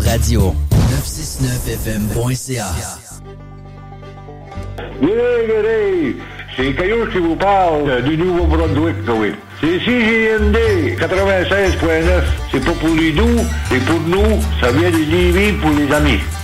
Radio 969fm.ca. Yeah, c'est Caillou qui vous parle du Nouveau-Brunswick, oui. C'est CJMD 96.9. C'est pas pour les doux, c'est pour nous. Ça vient de Lévis pour les amis.